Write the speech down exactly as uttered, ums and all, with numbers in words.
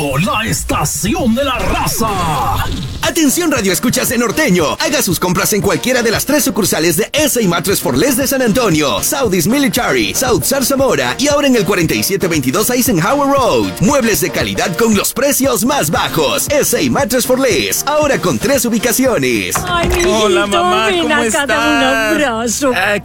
La estación de la raza. Atención Radio Escuchas de Norteño. Haga sus compras en cualquiera de las tres sucursales de S A Mattress for Less de San Antonio, Southeast Military, South Zarzamora y ahora en el cuarenta y siete veintidós Eisenhower Road. Muebles de calidad con los precios más bajos. S A Mattress for Less, ahora con tres ubicaciones. Ay, mijito, Hola, mamá, ven ¿cómo acá, dame un estás? abrazo. Ay,